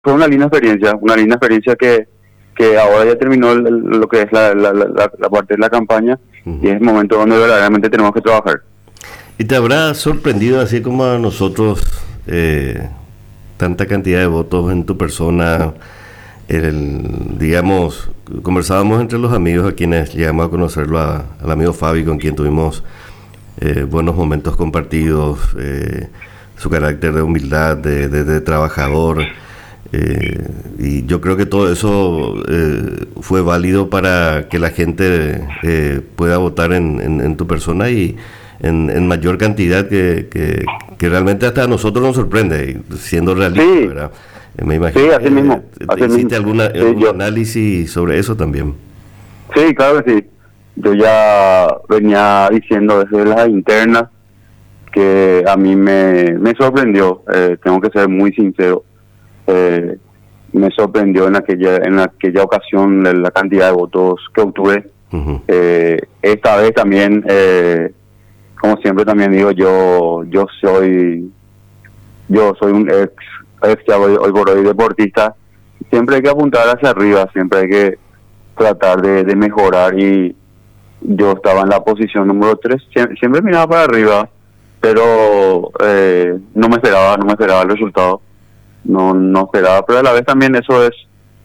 fue una linda experiencia que ahora ya terminó lo que es la parte de la campaña y es el momento donde verdaderamente tenemos que trabajar. ¿Y te habrá sorprendido, así como a nosotros, tanta cantidad de votos en tu persona? Digamos, conversábamos entre los amigos a quienes llegamos a conocerlo, al amigo Fabi, con quien tuvimos buenos momentos compartidos, su carácter de humildad, de trabajador, y yo creo que todo eso fue válido para que la gente pueda votar en tu persona y en mayor cantidad que realmente hasta a nosotros nos sorprende, siendo realista, Sí, ¿verdad? Me imagino sí, así mismo. ¿hiciste algún Yo, análisis sobre eso también? sí, claro que sí. Yo ya venía diciendo desde las internas que a mí me sorprendió, tengo que ser muy sincero, me sorprendió en aquella ocasión la cantidad de votos que obtuve. Uh-huh. Esta vez también, como siempre también digo, yo soy un ex ya hoy por hoy deportista. Siempre hay que apuntar hacia arriba, siempre hay que tratar de mejorar, y yo estaba en la posición número 3, siempre miraba para arriba, pero no me esperaba el resultado, no esperaba, pero a la vez también eso es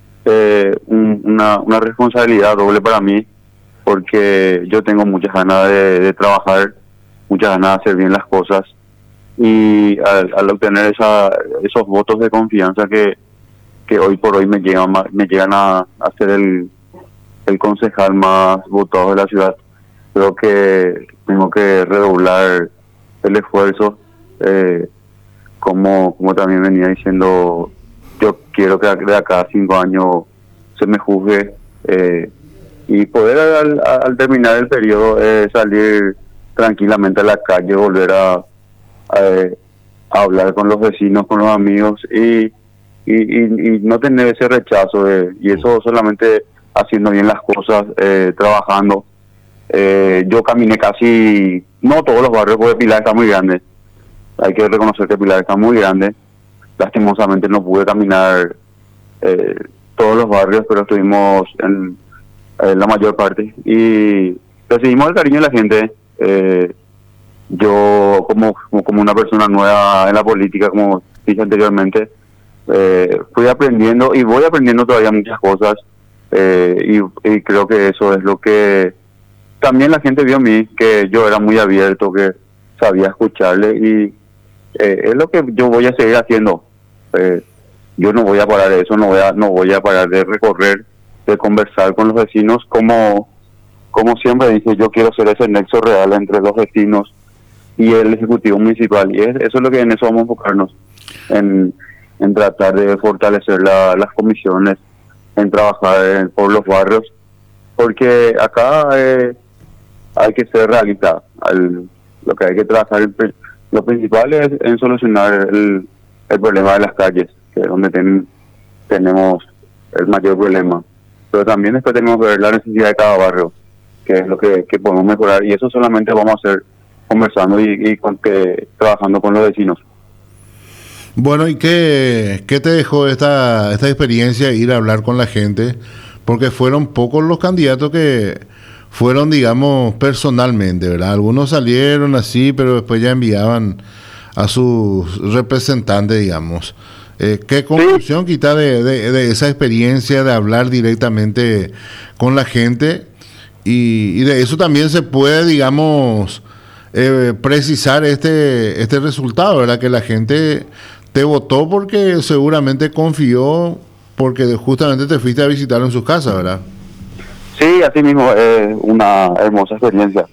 una responsabilidad doble para mí, porque yo tengo muchas ganas de trabajar, muchas ganas de hacer bien las cosas, y al obtener esos votos de confianza que hoy por hoy me llegan a ser el concejal más votado de la ciudad, creo que tengo que redoblar el esfuerzo, como también venía diciendo, yo quiero que de acá a 5 años se me juzgue, y poder al terminar el periodo salir tranquilamente a la calle, volver a hablar con los vecinos, con los amigos, y no tener ese rechazo, y eso solamente haciendo bien las cosas, trabajando. Yo caminé casi, no todos los barrios, porque Pilar está muy grande, hay que reconocer que Pilar está muy grande, lastimosamente no pude caminar todos los barrios, pero estuvimos en la mayor parte, y recibimos el cariño de la gente. Yo como una persona nueva en la política, como dije anteriormente, fui aprendiendo y voy aprendiendo todavía muchas cosas, y creo que eso es lo que también la gente vio en mí, que yo era muy abierto, que sabía escucharle, y es lo que yo voy a seguir haciendo. Yo no voy a parar de eso, no voy a parar de recorrer, de conversar con los vecinos, como siempre dije, yo quiero ser ese nexo real entre los vecinos y el Ejecutivo Municipal, y eso es lo que en eso vamos a enfocarnos, en tratar de fortalecer las comisiones, en trabajar por los barrios, porque acá hay que ser realista. Lo que hay que trabajar, lo principal es en solucionar el problema de las calles, que es donde tenemos el mayor problema, pero también después tenemos que ver la necesidad de cada barrio, que es lo que podemos mejorar, y eso solamente vamos a hacer conversando y trabajando con los vecinos. Bueno, ¿y qué te dejó esta experiencia, ir a hablar con la gente? Porque fueron pocos los candidatos que fueron, digamos, personalmente, ¿verdad? Algunos salieron así, pero después ya enviaban a sus representantes, digamos. ¿Qué conclusión quita de esa experiencia de hablar directamente con la gente? Y de eso también se puede, digamos, precisar este resultado, ¿verdad? Que la gente te votó porque seguramente confió, porque justamente te fuiste a visitar en sus casas, ¿verdad? Sí, así mismo, una hermosa experiencia,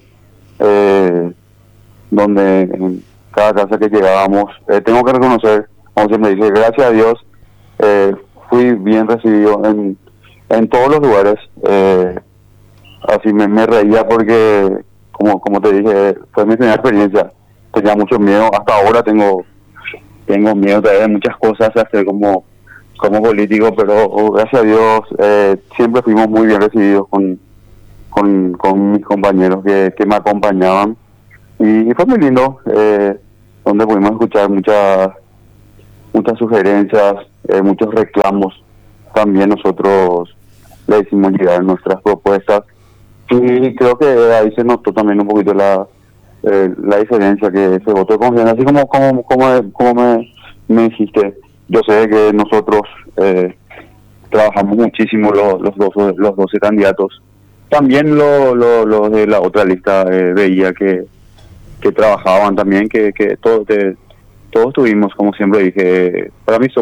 donde en cada casa que llegábamos, tengo que reconocer, como siempre dije, gracias a Dios, fui bien recibido en todos los lugares. Así me reía porque, como te dije, fue mi primera experiencia. Tenía mucho miedo, hasta ahora tengo miedo de muchas cosas, hacer como político, pero gracias a Dios siempre fuimos muy bien recibidos con mis compañeros que me acompañaban, y fue muy lindo, donde pudimos escuchar muchas sugerencias, muchos reclamos. También nosotros le hicimos llegar nuestras propuestas y creo que ahí se notó también un poquito la diferencia, que ese voto de confianza, así como me dijiste. Yo sé que nosotros trabajamos muchísimo los 12 candidatos. También los de la otra lista veía que trabajaban también, que todos tuvimos, como siempre dije, para mí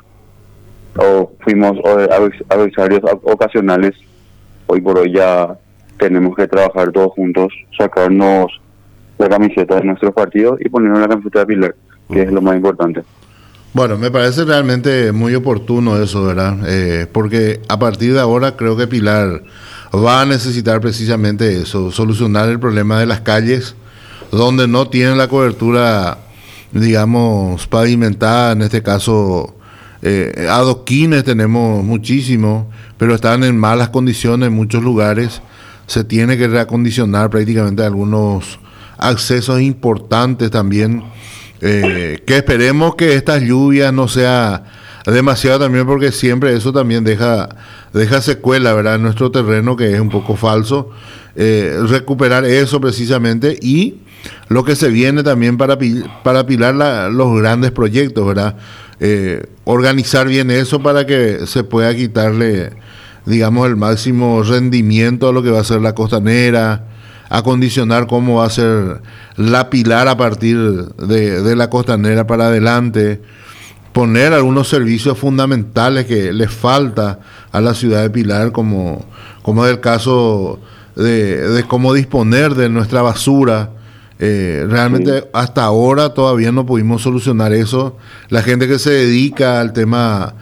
fuimos adversarios ocasionales. Hoy por hoy ya tenemos que trabajar todos juntos, sacarnos la camiseta de nuestros partidos y ponernos la camiseta de Pilar, que es lo más importante. Bueno, me parece realmente muy oportuno eso, ¿verdad? Porque a partir de ahora creo que Pilar va a necesitar precisamente eso, solucionar el problema de las calles, donde no tienen la cobertura, digamos, pavimentada. En este caso, adoquines tenemos muchísimo, pero están en malas condiciones en muchos lugares. Se tiene que reacondicionar prácticamente algunos accesos importantes también, que esperemos que estas lluvias no sea demasiado también, porque siempre eso también deja secuela, ¿verdad?, en nuestro terreno, que es un poco falso. Recuperar eso precisamente, y lo que se viene también para Pilar, los grandes proyectos, ¿verdad? Organizar bien eso para que se pueda quitarle, digamos, el máximo rendimiento a lo que va a ser la Costanera, acondicionar cómo va a ser la Pilar a partir de la Costanera para adelante, poner algunos servicios fundamentales que les falta a la ciudad de Pilar, como es el caso de cómo disponer de nuestra basura. Realmente sí, hasta ahora todavía no pudimos solucionar eso. La gente que se dedica al tema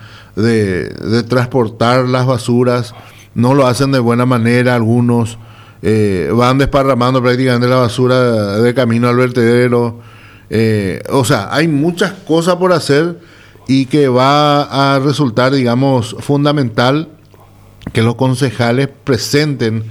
de transportar las basuras no lo hacen de buena manera. Algunos van desparramando prácticamente la basura de camino al vertedero. O sea, hay muchas cosas por hacer, y que va a resultar, digamos, fundamental que los concejales presenten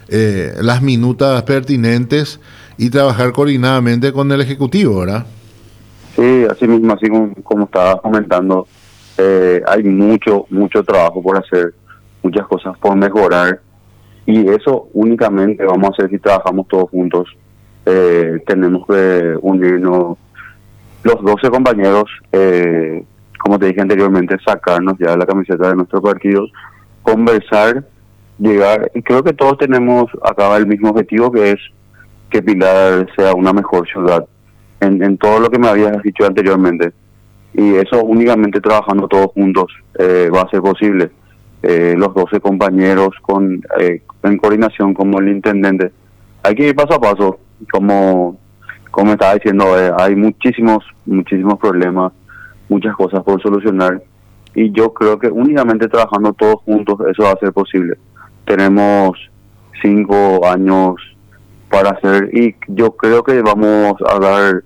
las minutas pertinentes y trabajar coordinadamente con el Ejecutivo, ¿verdad? Sí, así mismo, así como estaba comentando, hay mucho trabajo por hacer, muchas cosas por mejorar, y eso únicamente vamos a hacer si trabajamos todos juntos. Tenemos que unirnos los 12 compañeros, como te dije anteriormente, sacarnos ya la camiseta de nuestro partido, conversar, llegar, y creo que todos tenemos acá el mismo objetivo, que es que Pilar sea una mejor ciudad, en todo lo que me habías dicho anteriormente, y eso únicamente trabajando todos juntos va a ser posible. Los 12 compañeros en coordinación con el intendente, hay que ir paso a paso, como estaba diciendo, hay muchísimos problemas, muchas cosas por solucionar, y yo creo que únicamente trabajando todos juntos eso va a ser posible. Tenemos 5 años para hacer, y yo creo que vamos a dar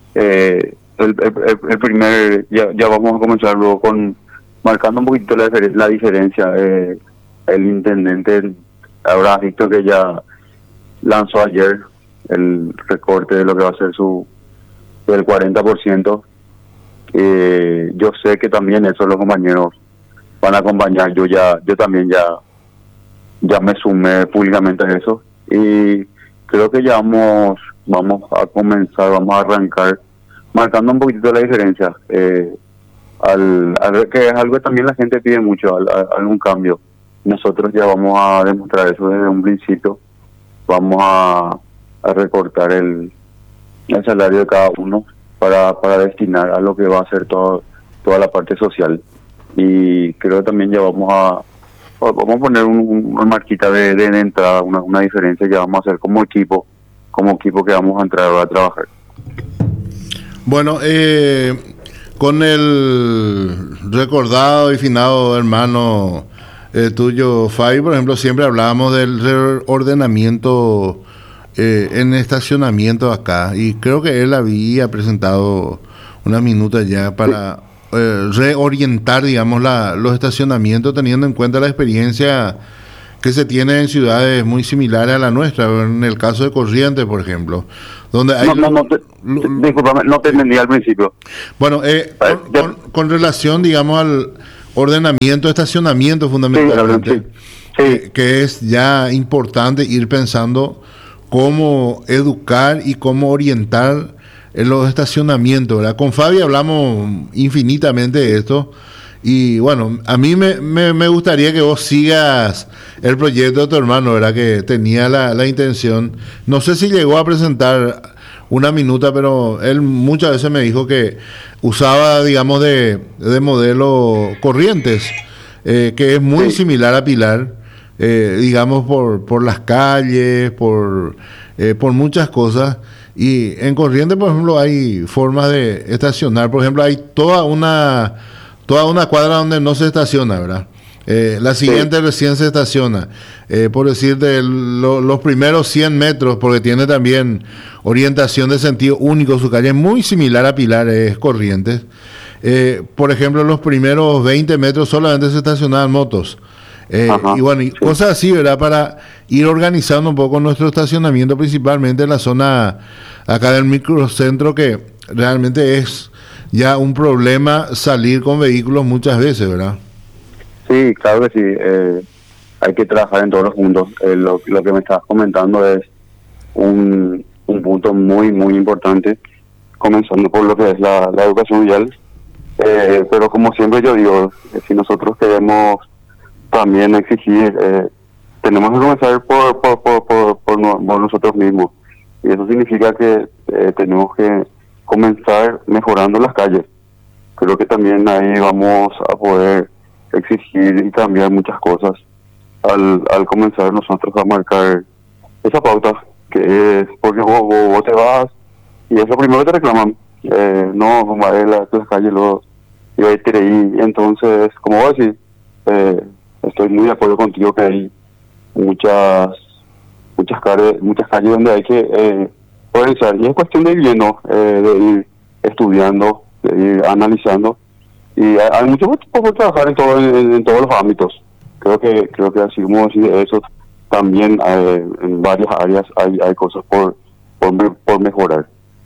el primer, ya vamos a comenzar luego marcando un poquito la diferencia. El intendente habrá visto que ya lanzó ayer el recorte de lo que va a ser del 40%. Yo sé que también eso los compañeros van a acompañar. Yo también ya me sumé públicamente a eso, y creo que ya vamos a comenzar, vamos a arrancar marcando un poquito la diferencia, que es algo que también la gente pide mucho, algún cambio. Nosotros ya vamos a demostrar eso desde un principio. Vamos a recortar el salario de cada uno para destinar a lo que va a ser toda la parte social, y creo que también ya vamos a poner una marquita de entrada, una diferencia que vamos a hacer como equipo que vamos a entrar a trabajar. Bueno, con el recordado y finado hermano tuyo, Fabi, por ejemplo, siempre hablábamos del reordenamiento en estacionamiento acá, y creo que él había presentado unas minutas ya para reorientar, digamos, los estacionamientos, teniendo en cuenta la experiencia que se tiene en ciudades muy similares a la nuestra. En el caso de Corrientes, por ejemplo, donde hay... Discúlpame, no te entendí al principio. Bueno, con relación, digamos, al ordenamiento, estacionamiento fundamentalmente, sí. Que es ya importante ir pensando cómo educar y cómo orientar en los estacionamientos, ¿verdad? Con Fabi hablamos infinitamente de esto y bueno, a mí me gustaría que vos sigas el proyecto de tu hermano, ¿verdad? Que tenía la intención, no sé si llegó a presentar una minuta, pero él muchas veces me dijo que usaba, digamos, de modelo Corrientes, que es muy similar a Pilar, digamos, por las calles, por muchas cosas. Y en Corrientes, por ejemplo, hay formas de estacionar. Por ejemplo, hay toda una cuadra donde no se estaciona, ¿verdad? La siguiente recién se estaciona. Por decirte, los primeros 100 metros, porque tiene también orientación de sentido único, su calle es muy similar a Pilar, es Corrientes. Por ejemplo, los primeros 20 metros solamente se estacionaban motos. Y bueno, cosas así, ¿verdad? Para ir organizando un poco nuestro estacionamiento, principalmente en la zona acá del microcentro, que realmente es ya un problema salir con vehículos muchas veces, ¿verdad? Sí, claro que sí. Hay que trabajar en todos los puntos. Lo que me estabas comentando es un punto muy, muy importante, comenzando por lo que es la educación vial. Pero como siempre yo digo, si nosotros queremos también exigir, tenemos que comenzar por nosotros mismos. Y eso significa que tenemos que comenzar mejorando las calles. Creo que también ahí vamos a poder exigir y cambiar muchas cosas al comenzar nosotros a marcar esa pauta, que es porque vos te vas y es lo primero que te reclaman. No, como las calles y entonces, como vos decís, estoy muy de acuerdo contigo que hay muchas calles donde hay que organizar, y es cuestión de ir viendo, de ir estudiando, de ir analizando, y hay mucho por trabajar en todos los ámbitos. Creo que así como decir eso, también en varias áreas hay cosas por mejorar.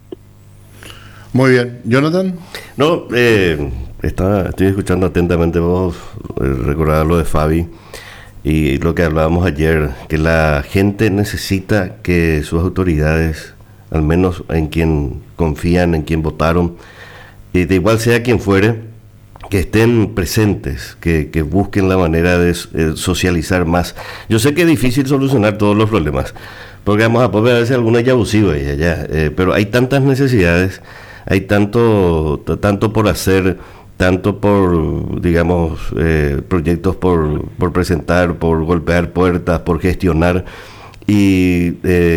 Muy bien, Jonathan. No, estoy escuchando atentamente vos, recordar lo de Fabi y lo que hablábamos ayer, que la gente necesita que sus autoridades, al menos en quien confían, en quien votaron, y de igual sea quien fuere, que estén presentes, que busquen la manera de socializar más. Yo sé que es difícil solucionar todos los problemas, porque vamos a poder a veces alguna ya abusiva y allá, pero hay tantas necesidades, hay tanto por hacer, tanto por, digamos, proyectos por presentar, por golpear puertas, por gestionar, y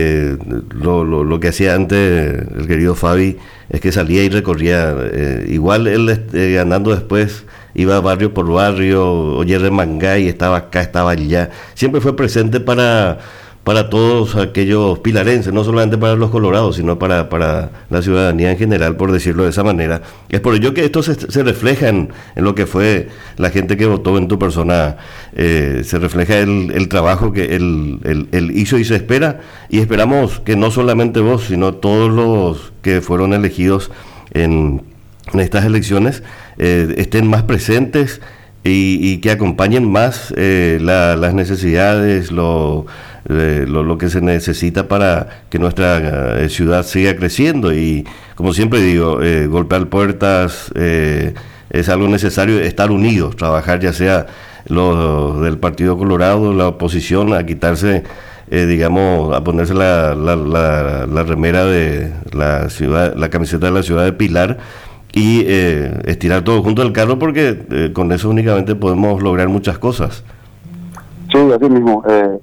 lo que hacía antes el querido Fabi es que salía y recorría, igual él andando después iba barrio por barrio, oye Remangay, estaba acá, estaba allá, siempre fue presente para todos aquellos pilarenses, no solamente para los colorados, sino para la ciudadanía en general, por decirlo de esa manera. Es por ello que esto se refleja en lo que fue la gente que votó en tu persona, se refleja el trabajo que él hizo y se espera, y esperamos que no solamente vos, sino todos los que fueron elegidos en estas elecciones estén más presentes y que acompañen más las necesidades, lo que se necesita para que nuestra ciudad siga creciendo. Y como siempre digo, golpear puertas es algo necesario, estar unidos, trabajar, ya sea los del Partido Colorado, la oposición, a quitarse, digamos, a ponerse la remera de la ciudad, la camiseta de la ciudad de Pilar, y estirar todo junto al carro, porque con eso únicamente podemos lograr muchas cosas. Sí, así mismo.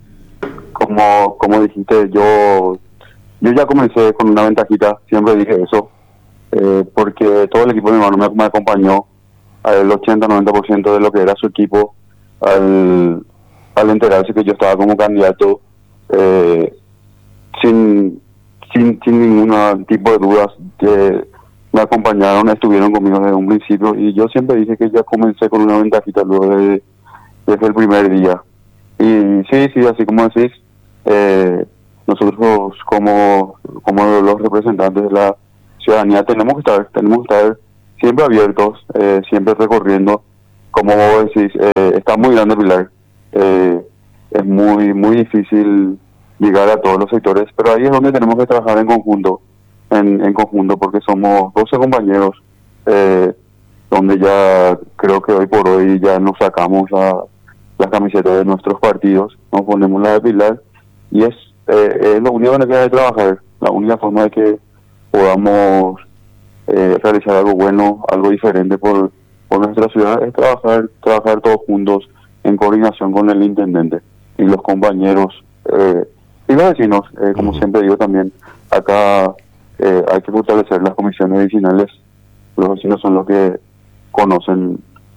Como dijiste, yo ya comencé con una ventajita, siempre dije eso, porque todo el equipo de mi hermano me acompañó al 80-90% de lo que era su equipo, al enterarse que yo estaba como candidato, sin ningún tipo de dudas, que me acompañaron, estuvieron conmigo desde un principio, y yo siempre dije que ya comencé con una ventajita luego desde el primer día. Y sí, así como decís, nosotros como los representantes de la ciudadanía tenemos que estar siempre abiertos, siempre recorriendo. Como vos decís, está muy grande Pilar, es muy difícil llegar a todos los sectores, pero ahí es donde tenemos que trabajar en conjunto, porque somos 12 compañeros, donde ya creo que hoy por hoy ya nos sacamos las camisetas de nuestros partidos, nos ponemos la de Pilar, y es lo único que nos queda de trabajar, la única forma de que podamos realizar algo bueno, algo diferente por nuestra ciudad, es trabajar todos juntos en coordinación con el intendente y los compañeros y los vecinos. Como siempre digo también, acá hay que fortalecer las comisiones vecinales. Los vecinos son los que conocen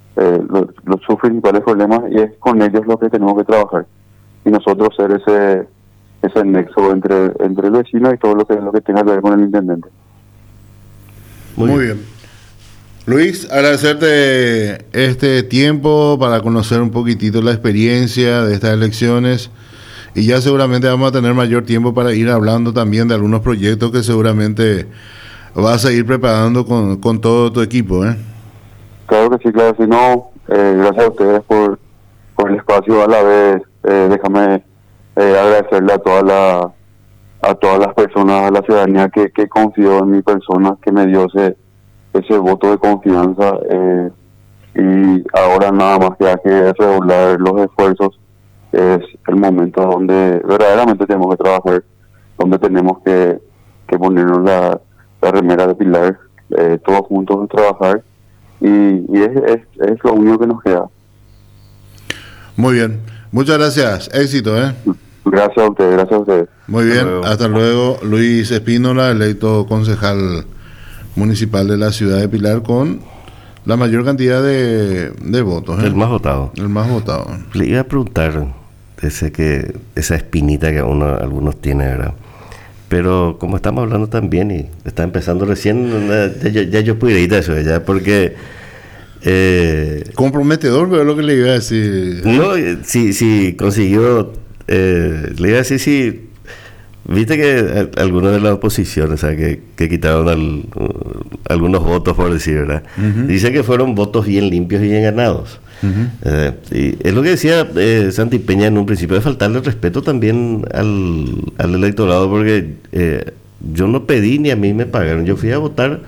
sus principales problemas, y es con ellos lo que tenemos que trabajar, y nosotros ser ese nexo entre el vecino y todo lo que tenga que ver con el intendente. Muy bien. Luis, agradecerte este tiempo para conocer un poquitito la experiencia de estas elecciones, y ya seguramente vamos a tener mayor tiempo para ir hablando también de algunos proyectos que seguramente vas a ir preparando con todo tu equipo, ¿eh? Claro que sí, claro. Si no, gracias a ustedes por el espacio. A la vez, déjame agradecerle a todas las personas, a la ciudadanía que confió en mi persona, que me dio ese voto de confianza, y ahora nada más que hay que redoblar los esfuerzos. Es el momento donde verdaderamente tenemos que trabajar, donde tenemos que ponernos la remera de Pilar, todos juntos a trabajar, y es lo único que nos queda. Muy bien, muchas gracias, éxito, ¿eh? Gracias a ustedes. Muy bien, hasta luego. Luis Espínola, electo concejal municipal de la ciudad de Pilar con la mayor cantidad de votos, ¿eh? El más votado. El más votado. Le iba a preguntar esa espinita que algunos tienen, ¿verdad? Pero como estamos hablando también y está empezando recién, ya yo pudiera ir a eso, ya, porque... comprometedor, pero es lo que le iba a decir. No, si consiguió... le iba a decir si... Viste que algunos de la oposición, o sea, que quitaron algunos votos, por decir, ¿verdad? Uh-huh. Dice que fueron votos bien limpios y bien ganados. Uh-huh. Y es lo que decía Santi Peña en un principio, de faltarle respeto también al electorado, porque yo no pedí ni a mí me pagaron. Yo fui a votar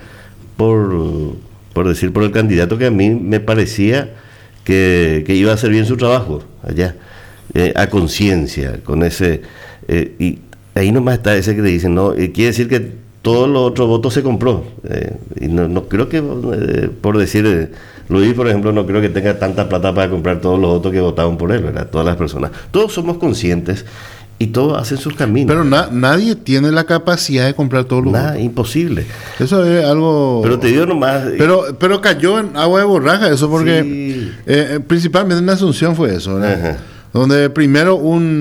por el candidato que a mí me parecía que iba a hacer bien su trabajo allá, a conciencia, con ese... y ahí nomás está ese que te dicen, no, quiere decir que todos los otros votos se compró. Y no creo que, por decir, Luis, por ejemplo, no creo que tenga tanta plata para comprar todos los votos que votaban por él, ¿verdad? Todas las personas. Todos somos conscientes y todos hacen sus caminos. Pero nadie tiene la capacidad de comprar todos los votos. Imposible. Eso es algo... Pero te digo nomás... Pero cayó en agua de borraja eso, porque sí. Principalmente en Asunción fue eso, ¿verdad? Ajá. Donde primero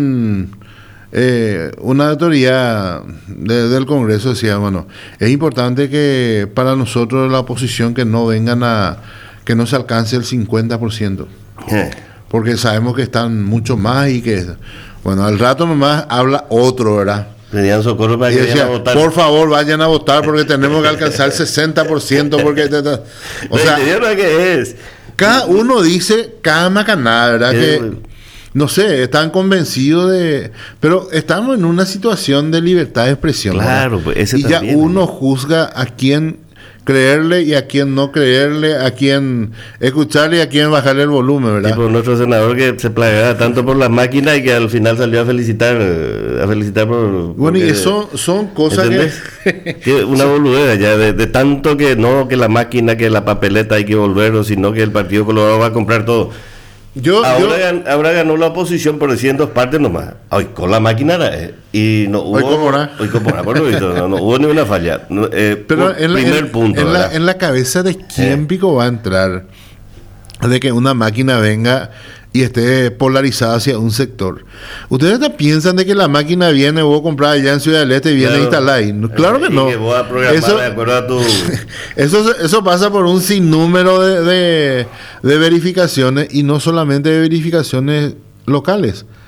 una autoridad del Congreso decía, bueno, es importante que para nosotros la oposición que no se alcance el 50%, porque sabemos que están mucho más y que, bueno, al rato nomás habla otro, ¿verdad? Pedían socorro para que vayan a votar. Por favor, vayan a votar porque tenemos que alcanzar el 60%, porque o sea, ¿qué es? Cada uno dice cada macanada, ¿verdad? Que no sé, están convencidos pero estamos en una situación de libertad de expresión. Claro, pues ese y también, ya uno juzga a quién creerle y a quién no creerle, a quién escucharle y a quién bajarle el volumen, ¿verdad? Y por nuestro senador que se plagiaba tanto por la máquina y que al final salió a felicitar por... Bueno, y eso son cosas que una boludera ya, de tanto que no, que la máquina, que la papeleta hay que volverlo, sino que el Partido Colorado va a comprar todo. Ahora ganó la oposición, por decir en dos partes nomás. Hoy con la máquina y no hubo. No hubo ni una falla. Pero en la cabeza de quién pico va a entrar de que una máquina venga y esté polarizada hacia un sector. ¿Ustedes no piensan de que la máquina viene, vos comprar allá en Ciudad del Este y viene a instalar ahí? Claro que no. Que vos a programar de acuerdo a tu... eso pasa por un sinnúmero de verificaciones, y no solamente de verificaciones locales.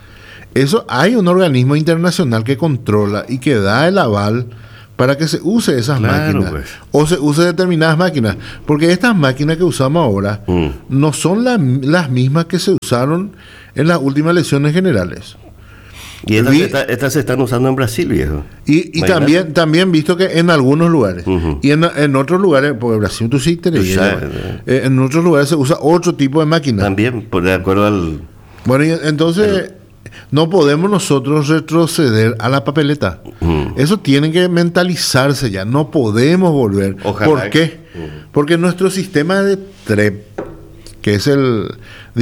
Eso hay un organismo internacional que controla y que da el aval para que se use esas máquinas, pues. o se use determinadas máquinas, porque estas máquinas que usamos ahora no son las mismas que se usaron en las últimas elecciones generales. Y estas se están usando en Brasil, viejo. Y también visto que en algunos lugares, y en otros lugares, porque Brasil tú sí tenés, en otros lugares se usa otro tipo de máquina. También, de acuerdo al... Bueno, y entonces no podemos nosotros retroceder a la papeleta. Eso tiene que mentalizarse ya, no podemos volver. Ojalá. ¿Por qué? Porque nuestro sistema de TREP, que es el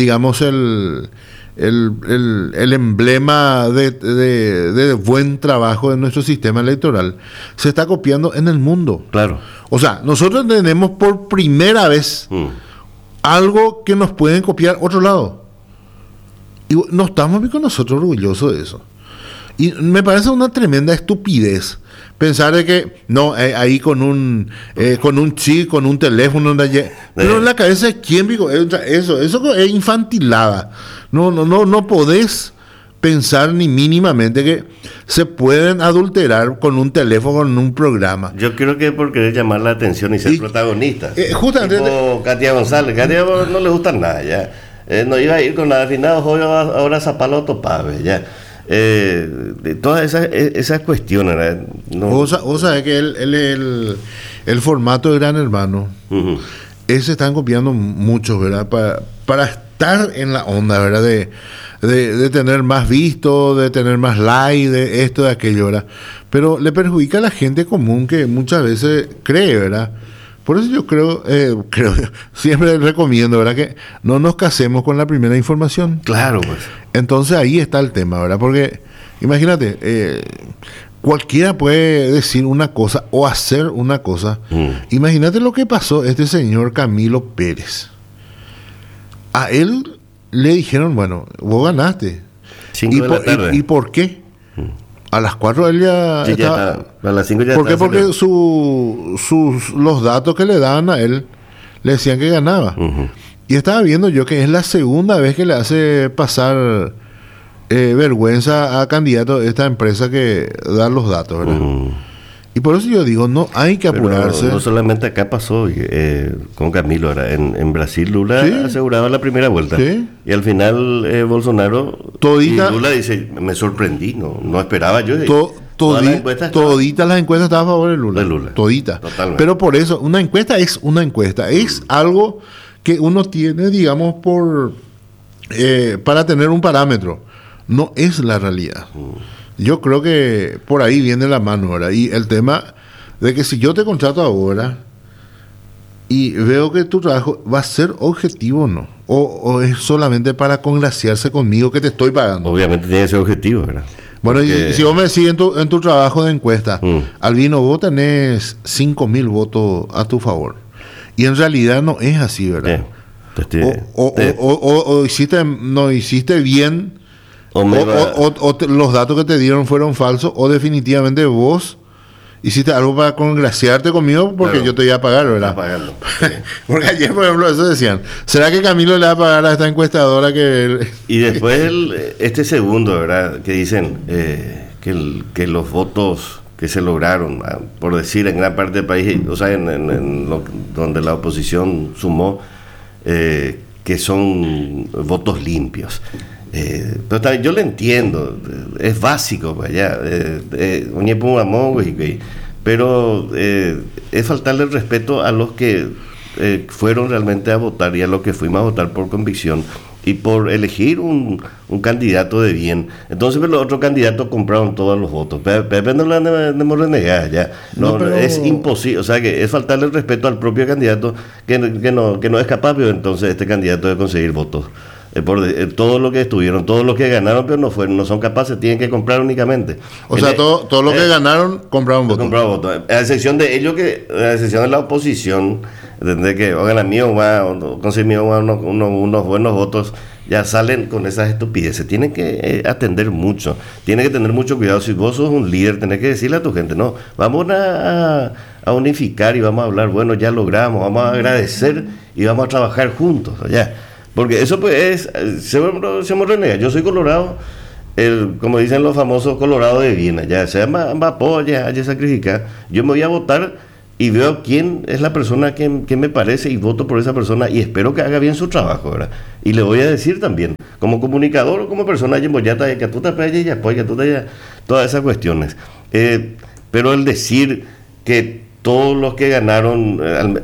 emblema de buen trabajo de nuestro sistema electoral, se está copiando en el mundo. Claro. O sea, nosotros tenemos por primera vez algo que nos pueden copiar otro lado. Y no estamos con nosotros orgullosos de eso. Y me parece una tremenda estupidez pensar de que no, ahí con un chip, con un teléfono, pero en la cabeza de quién, digo, eso es infantilada. No podés pensar ni mínimamente que se pueden adulterar con un teléfono, con un programa. Yo creo que es por querer llamar la atención y ser protagonistas. Justamente. Tipo Katia González. Katia no le gusta nada, ya. No iba a ir con nada afinado, ahora Zapaloto Pave, ya. Todas esas cuestiones, ¿verdad? Vos sabés que el formato de Gran Hermano, ese están copiando muchos, ¿verdad? Para estar en la onda, ¿verdad? De tener más visto, de tener más like, de esto, de aquello, ¿verdad? Pero le perjudica a la gente común que muchas veces cree, ¿verdad? Por eso yo creo, siempre recomiendo, ¿verdad? Que no nos casemos con la primera información. Claro, pues. Entonces ahí está el tema, ¿verdad? Porque, imagínate, cualquiera puede decir una cosa o hacer una cosa. Imagínate lo que pasó este señor Camilo Pérez. A él le dijeron, bueno, vos ganaste. 5 de la tarde. ¿Y por qué? A las 4 él ya estaba... A las 5 ya ¿Por qué? estaba. Porque los datos que le daban a él le decían que ganaba. Y estaba viendo yo que es la segunda vez que le hace pasar vergüenza a candidatos de esta empresa que da los datos, ¿verdad? Y por eso yo digo, no hay que apurarse. Pero no solamente acá pasó con Camilo, ¿verdad? En Brasil Lula aseguraba la primera vuelta. Sí. Y al final Bolsonaro y Lula dice, me sorprendí, no esperaba yo. Toditas las encuestas estaban a favor de Lula. Todita. Totalmente. Pero por eso, una encuesta es una encuesta. Es algo que uno tiene, digamos, para tener un parámetro. No es la realidad. Yo creo que por ahí viene la mano ahora. Y el tema de que si yo te contrato ahora y veo que tu trabajo va a ser objetivo o no, o es solamente para congraciarse conmigo que te estoy pagando. Obviamente tiene ese objetivo, ¿verdad? Bueno, Porque... y si vos me sigues en tu trabajo de encuesta, Albino, vos tenés 5.000 votos a tu favor. Y en realidad no es así, ¿verdad? O no hiciste bien, o los datos que te dieron fueron falsos, o definitivamente vos hiciste algo para congraciarte conmigo porque yo te iba a pagar, ¿verdad? Porque ayer, por ejemplo, eso decían, ¿será que Camilo le va a pagar a esta encuestadora que...? Y después este segundo, ¿verdad? Que dicen que los votos que se lograron, por decir, en gran parte del país, o sea, donde la oposición sumó, que son votos limpios. Pero también yo lo entiendo, es básico, pero es faltarle el respeto a los que fueron realmente a votar y a los que fuimos a votar por convicción y por elegir un candidato de bien. Entonces los otros candidatos compraron todos los votos. Pepe no lo andemos renegar ya. Pero... es imposible, o sea que es faltarle el respeto al propio candidato que no es capaz, pero entonces este candidato de conseguir votos. Por todo lo que estuvieron, todos los que ganaron, pero no son capaces, tienen que comprar únicamente. O sea, todos los que ganaron compraron votos. A excepción de ellos, a excepción de la oposición, de que oigan, amigos, conseguir unos buenos votos, ya salen con esas estupideces. Tienen que atender mucho, tienen que tener mucho cuidado. Si vos sos un líder, tenés que decirle a tu gente, no, vamos a unificar y vamos a hablar, bueno, ya logramos, vamos a agradecer y vamos a trabajar juntos, ya. Porque eso pues se me renega. Yo soy colorado como dicen los famosos Colorado de Viena, ya sea Mbappé, ya sacrificar, yo me voy a votar y veo quién es la persona que me parece y voto por esa persona y espero que haga bien su trabajo, ¿verdad? Y le voy a decir también, como comunicador o como persona, que tú te todas esas cuestiones. Pero el decir que todos los que ganaron,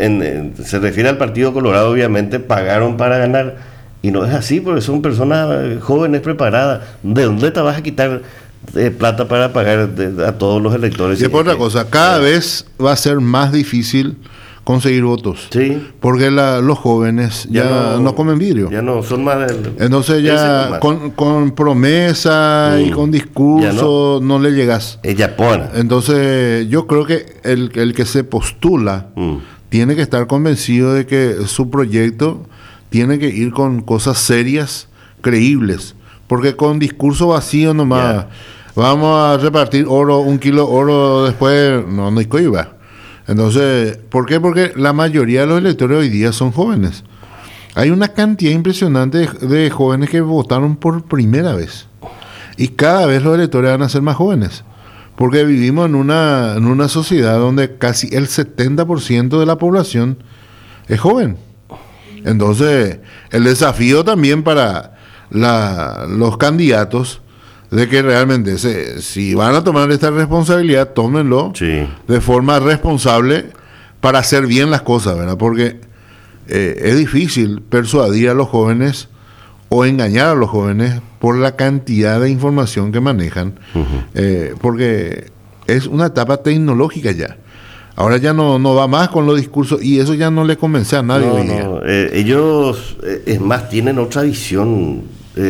se refiere al Partido Colorado, obviamente, pagaron para ganar. Y no es así, porque son personas jóvenes, preparadas. ¿De dónde te vas a quitar plata para pagar a todos los electores? Y por otra cosa, cada vez va a ser más difícil conseguir votos. Sí. Porque los jóvenes ya no comen vidrio. Ya no, son más... Entonces ya con promesa y con discurso no le llegas. Ella pone. Entonces yo creo que el que se postula tiene que estar convencido de que su proyecto tiene que ir con cosas serias, creíbles, porque con discurso vacío nomás, vamos a repartir oro, 1 kilo de oro después, no iba. Entonces, ¿por qué? Porque la mayoría de los electores hoy día son jóvenes. Hay una cantidad impresionante de jóvenes que votaron por primera vez. Y cada vez los electores van a ser más jóvenes. Porque vivimos en una sociedad donde casi el 70% de la población es joven. Entonces, el desafío también para los candidatos de que realmente si van a tomar esta responsabilidad, tómenlo de forma responsable para hacer bien las cosas, ¿verdad? Porque es difícil persuadir a los jóvenes o engañar a los jóvenes por la cantidad de información que manejan, porque es una etapa tecnológica ya. Ahora ya no va más con los discursos y eso ya no le convence a nadie hoy día. Ellos, es más, tienen otra visión.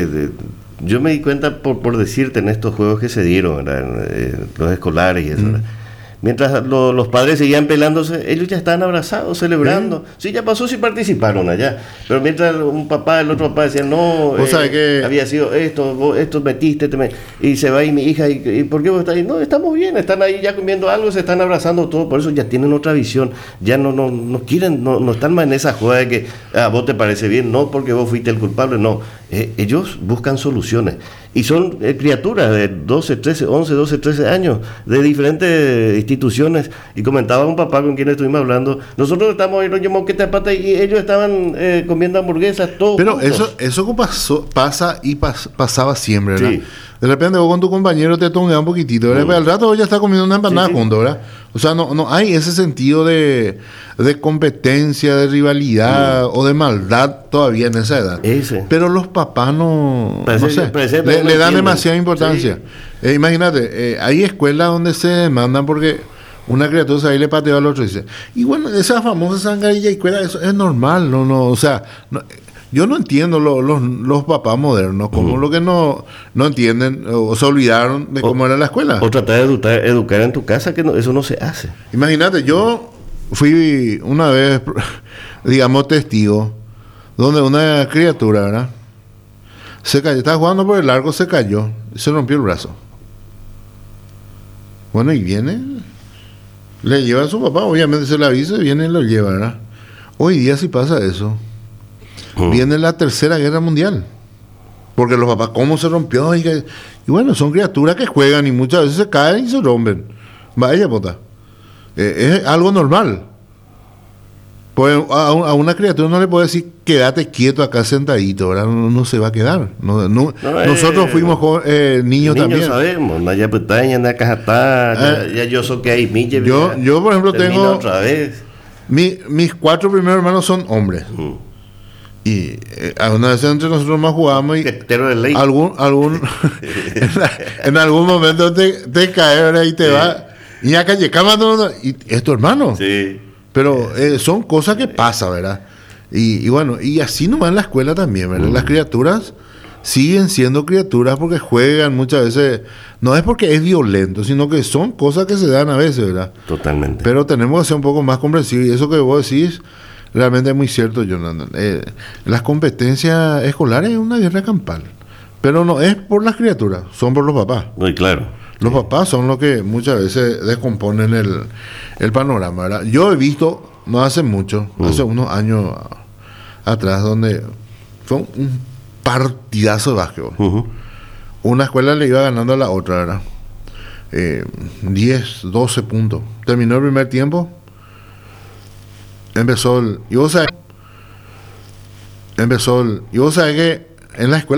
Yo me di cuenta por decirte en estos juegos que se dieron, los escolares y eso. Mientras los padres seguían pelándose, ellos ya estaban abrazados, celebrando. Sí, ya pasó, sí participaron allá. Pero mientras el otro papá decía, no, había sido esto metiste, y se va ahí mi hija, y ¿por qué vos estás ahí? No, estamos bien, están ahí ya comiendo algo, se están abrazando todo, por eso ya tienen otra visión. Ya no quieren, no están más en esa jugada de que a vos te parece bien, no porque vos fuiste el culpable, no. Ellos buscan soluciones. Y son criaturas de 11, 12, 13 años, de diferentes instituciones. Y comentaba un papá con quien estuvimos hablando, nosotros estamos ahí, nos llamamos que te pata, y ellos estaban comiendo hamburguesas, todo. Pero juntos. eso pasa y pasaba siempre, ¿verdad? Sí. De repente vos con tu compañero te tongueas un poquitito, ¿verdad? Pero al rato vos ya estás comiendo una empanada juntos, ¿verdad? O sea, no hay ese sentido de competencia, de rivalidad o de maldad todavía en esa edad. Pero los papás le dan demasiada importancia. Sí. Imagínate, hay escuelas donde se demandan porque una criatura ahí le pateó al otro y dice, y bueno, esa famosa zangarilla y escuela, eso es normal, o sea, yo no entiendo los papás modernos, como lo que no entienden o se olvidaron de cómo era la escuela. O tratar de educar en tu casa, que eso no se hace. Imagínate, yo fui una vez, digamos, testigo, donde una criatura, ¿verdad? Se cayó, estaba jugando por el largo, se cayó y se rompió el brazo. Bueno, y viene, le lleva a su papá, obviamente se le avisa, viene y lo lleva, ¿verdad? Hoy día sí pasa eso. Viene la Tercera Guerra Mundial. Porque los papás, ¿cómo se rompió? Y bueno, son criaturas que juegan y muchas veces se caen y se rompen. Vaya pota. Es algo normal. Pues a una criatura no le puede decir, quédate quieto acá sentadito, ¿verdad? No se va a quedar. Nosotros fuimos niños también. Niños sabemos, yo, por ejemplo, tengo... Otra vez. Mis 4 primeros hermanos son hombres. Y alguna vez entre nosotros más jugábamos y algún en algún momento te cae, ¿verdad? Y te va y acá llegamos y es tu hermano. Sí. Pero son cosas que pasan, ¿verdad? Y bueno, y así nomás en la escuela también, ¿verdad? Las criaturas siguen siendo criaturas porque juegan muchas veces, no es porque es violento, sino que son cosas que se dan a veces, ¿verdad? Totalmente. Pero tenemos que ser un poco más comprensivos, y eso que vos decís realmente es muy cierto, Jonathan. Las competencias escolares es una guerra campal, pero no es por las criaturas, son por los papás. Muy claro. Los papás son los que muchas veces descomponen el panorama, ¿verdad? Yo he visto, no hace mucho, hace unos años atrás, donde fue un partidazo de básquetbol. una escuela le iba ganando a la otra, ¿verdad? 10, 12 puntos. Terminó el primer tiempo. Y vos sabés que en la escuela